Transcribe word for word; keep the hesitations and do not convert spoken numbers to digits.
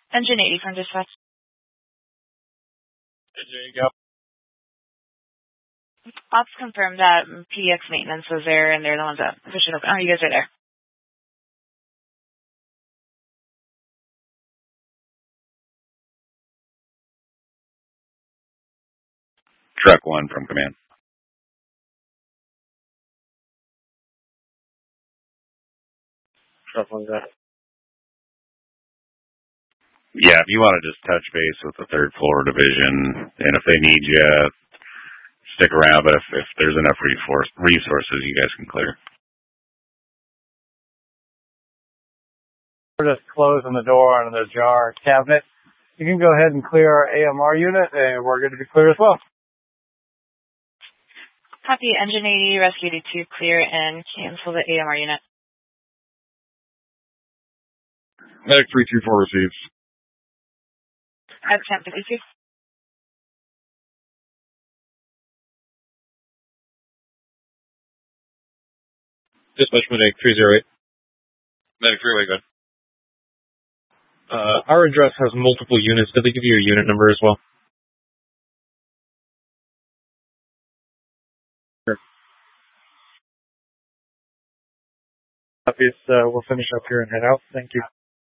Engine eighty from dispatch. There you go. Ops confirmed that P D X maintenance was there, and they're the ones that pushed it open. Oh, you guys are there. Truck one from command. Truck one, got it. Yeah, if you want to just touch base with the third floor division, and if they need you, stick around, but if, if there's enough resource, resources, you guys can clear. We're just closing the door on the jar cabinet. You can go ahead and clear our A M R unit, and we're going to be clear as well. Copy. Engine eighty, Rescue eighty-two, clear, and cancel the A M R unit. Medic three two four receives. At Camp fifty-two. Dispatch Medic three zero eight. Medic three, way good. Uh, our address has multiple units. Did they give you a unit number as well? Sure. Copies, uh, we'll finish up here and head out. Thank you.